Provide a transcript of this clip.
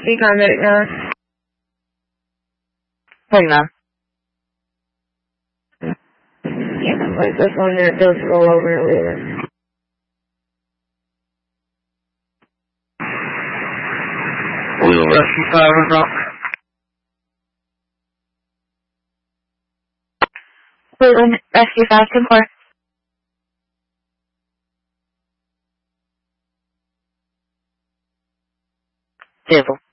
Recon medic now. Hang on. Yeah, like this one there does roll over and over. Wheel rescue 5 is up. Wheel rescue 5, 10-4. Table.